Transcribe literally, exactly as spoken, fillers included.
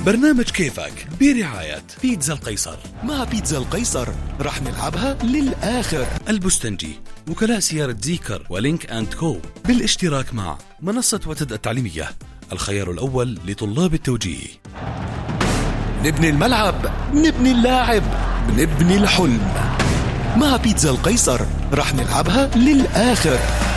برنامج كيفك برعاية بيتزا القيصر. مع بيتزا القيصر رح نلعبها للآخر. البستنجي، وكلاء سيارة زيكر ولينك أند كو، بالاشتراك مع منصة وتد التعليمية، الخيار الأول لطلاب التوجيه. نبني الملعب، نبني اللاعب، نبني الحلم. مع بيتزا القيصر رح نلعبها للآخر.